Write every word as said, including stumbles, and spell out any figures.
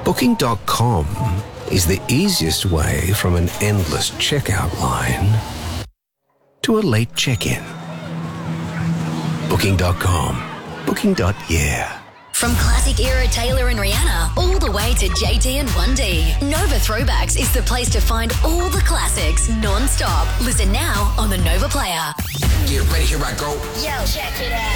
Booking dot com is the easiest way from an endless checkout line to a late check-in. Booking dot com. Booking. Yeah. From classic era Taylor and Rihanna all the way to J T and one D, Nova Throwbacks is the place to find all the classics non-stop. Listen now on the Nova Player. Get ready, here I go. Yo, check it out.